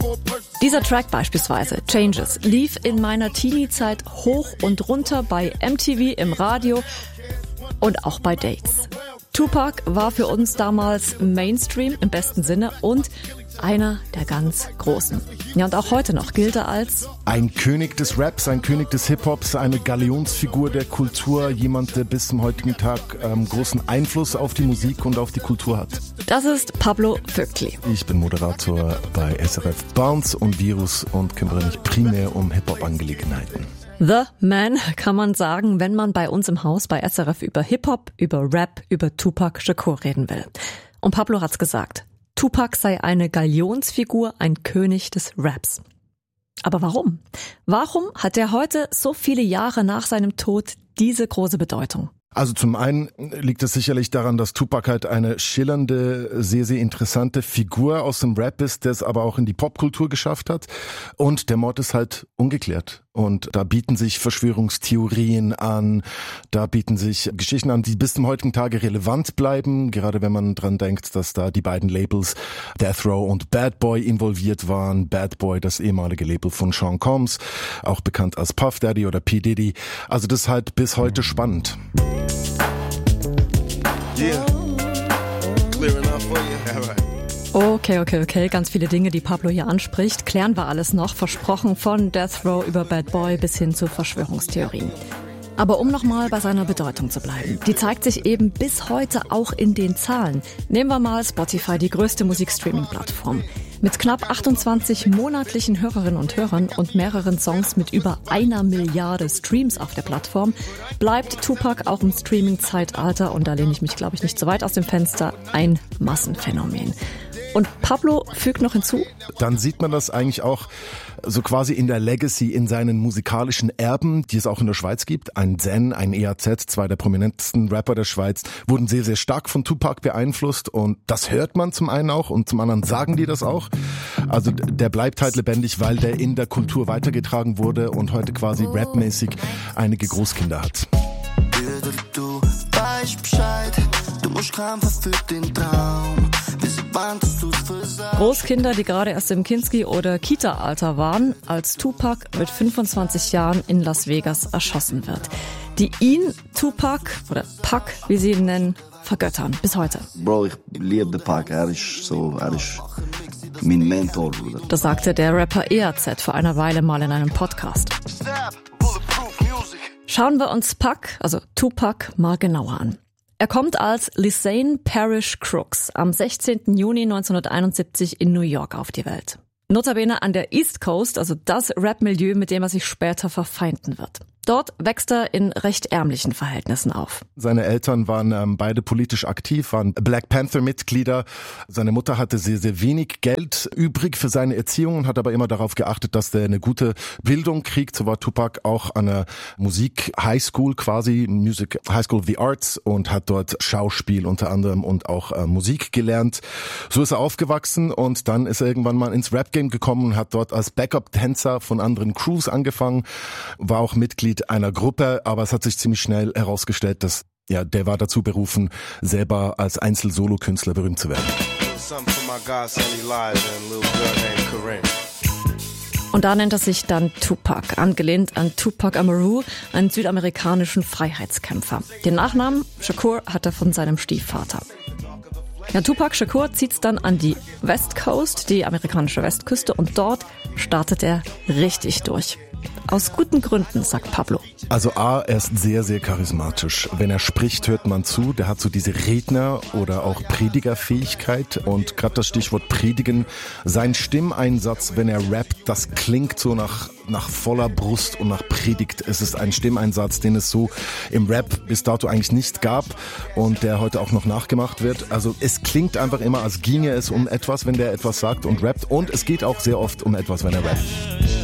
Dieser Track beispielsweise, Changes, lief in meiner Teenie-Zeit hoch und runter bei MTV, im Radio und auch bei Dates. Tupac war für uns damals Mainstream im besten Sinne und einer der ganz Großen. Ja, und auch heute noch gilt er als ein König des Raps, ein König des Hip-Hops, eine Galionsfigur der Kultur, jemand, der bis zum heutigen Tag großen Einfluss auf die Musik und auf die Kultur hat. Das ist Pablo Vögtli. Ich bin Moderator bei SRF Bounce und Virus und kümmere mich primär um Hip-Hop-Angelegenheiten. The Man kann man sagen, wenn man bei uns im Haus bei SRF über Hip-Hop, über Rap, über Tupac Shakur reden will. Und Pablo hat's gesagt. Tupac sei eine Galionsfigur, ein König des Raps. Aber warum? Warum hat er heute, so viele Jahre nach seinem Tod, diese große Bedeutung? Also zum einen liegt es sicherlich daran, dass Tupac halt eine schillernde, sehr, sehr interessante Figur aus dem Rap ist, der es aber auch in die Popkultur geschafft hat. Und der Mord ist halt ungeklärt. Und da bieten sich Verschwörungstheorien an, da bieten sich Geschichten an, die bis zum heutigen Tage relevant bleiben. Gerade wenn man dran denkt, dass da die beiden Labels Death Row und Bad Boy involviert waren. Bad Boy, das ehemalige Label von Sean Combs, auch bekannt als Puff Daddy oder P. Diddy. Also das ist halt bis heute spannend. Yeah. Clear enough for you. All right. Okay. Ganz viele Dinge, die Pablo hier anspricht, klären wir alles noch. Versprochen, von Death Row über Bad Boy bis hin zu Verschwörungstheorien. Aber um nochmal bei seiner Bedeutung zu bleiben, die zeigt sich eben bis heute auch in den Zahlen. Nehmen wir mal Spotify, die größte Musikstreaming-Plattform. Mit knapp 28 monatlichen Hörerinnen und Hörern und mehreren Songs mit über 1 Milliarde Streams auf der Plattform bleibt Tupac auch im Streaming-Zeitalter, und da lehne ich mich, glaube ich, nicht so weit aus dem Fenster, ein Massenphänomen. Und Pablo fügt noch hinzu: Dann sieht man das eigentlich auch so quasi in der Legacy, in seinen musikalischen Erben, die es auch in der Schweiz gibt. Ein Zen, ein EAZ, 2 der prominentesten Rapper der Schweiz, wurden sehr, sehr stark von Tupac beeinflusst. Und das hört man zum einen auch und zum anderen sagen die das auch. Also der bleibt halt lebendig, weil der in der Kultur weitergetragen wurde und heute quasi rapmäßig einige Großkinder hat. Du weißt Bescheid, du musst kämpfen für den Traum. Großkinder, die gerade erst im Kinski- oder Kita-Alter waren, als Tupac mit 25 Jahren in Las Vegas erschossen wird. Die ihn, Tupac oder Pac, wie sie ihn nennen, vergöttern bis heute. Bro, ich liebe den Pac, er ist mein Mentor, Bruder. Das sagte der Rapper EAZ vor einer Weile mal in einem Podcast. Schauen wir uns Pac, also Tupac, mal genauer an. Er kommt als Lisane Parrish Crooks am 16. Juni 1971 in New York auf die Welt. Notabene an der East Coast, also das Rap-Milieu, mit dem er sich später verfeinden wird. Dort wächst er in recht ärmlichen Verhältnissen auf. Seine Eltern waren beide politisch aktiv, waren Black Panther-Mitglieder. Seine Mutter hatte sehr, sehr wenig Geld übrig für seine Erziehung und hat aber immer darauf geachtet, dass der eine gute Bildung kriegt. So war Tupac auch an einer Musik-Highschool quasi, Music High School of the Arts, und hat dort Schauspiel unter anderem und auch Musik gelernt. So ist er aufgewachsen und dann ist er irgendwann mal ins Rap-Game gekommen und hat dort als Backup-Tänzer von anderen Crews angefangen, war auch Mitglied einer Gruppe, aber es hat sich ziemlich schnell herausgestellt, dass der war dazu berufen, selber als Einzel-Solo-Künstler berühmt zu werden. Und da nennt er sich dann Tupac, angelehnt an Tupac Amaru, einen südamerikanischen Freiheitskämpfer. Den Nachnamen Shakur hat er von seinem Stiefvater. Ja, Tupac Shakur zieht's dann an die West Coast, die amerikanische Westküste, und dort startet er richtig durch. Aus guten Gründen, sagt Pablo. Also er ist sehr, sehr charismatisch. Wenn er spricht, hört man zu. Der hat so diese Redner- oder auch Predigerfähigkeit. Und gerade das Stichwort Predigen, sein Stimmeinsatz, wenn er rappt, das klingt so nach voller Brust und nach Predigt. Es ist ein Stimmeinsatz, den es so im Rap bis dato eigentlich nicht gab und der heute auch noch nachgemacht wird. Also es klingt einfach immer, als ginge es um etwas, wenn der etwas sagt und rappt. Und es geht auch sehr oft um etwas, wenn er rappt.